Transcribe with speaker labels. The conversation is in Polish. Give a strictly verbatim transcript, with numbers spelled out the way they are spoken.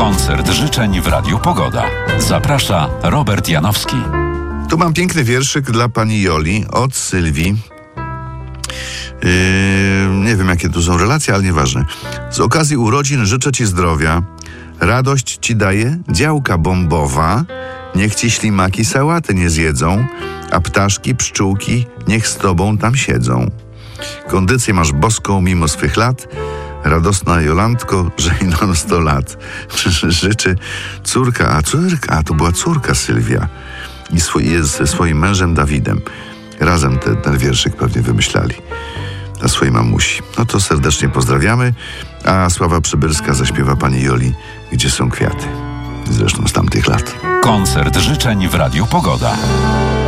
Speaker 1: Koncert życzeń w Radiu Pogoda. Zaprasza Robert Janowski.
Speaker 2: Tu mam piękny wierszyk dla pani Joli od Sylwii. Yy, nie wiem, jakie tu są relacje, ale nieważne. Z okazji urodzin życzę ci zdrowia. Radość ci daje działka bombowa. Niech ci ślimaki sałaty nie zjedzą, a ptaszki, pszczółki niech z tobą tam siedzą. Kondycję masz boską mimo swych lat. Radosna Jolantko, żej nam sto lat. Życzy córka, a córka, a to była córka Sylwia i swój, jest ze swoim mężem Dawidem. Razem te, ten wierszyk pewnie wymyślali dla swojej mamusi. No to serdecznie pozdrawiamy, a Sława Przybylska zaśpiewa pani Joli Gdzie są kwiaty. Zresztą z tamtych lat.
Speaker 1: Koncert życzeń w Radiu Pogoda.